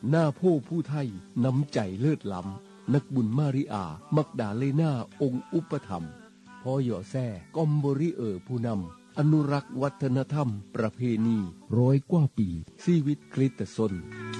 หน้าโพผู้ไทยน้ำใจเลิศล้ำนักบุญมาริอามักดาเลนาองค์อุปถัมภ์พ่อหย่อแซ่กอมบริผู้นำอนุรักษ์วัฒนธรรมประเพณี100 กว่าปีชีวิตคริสตชน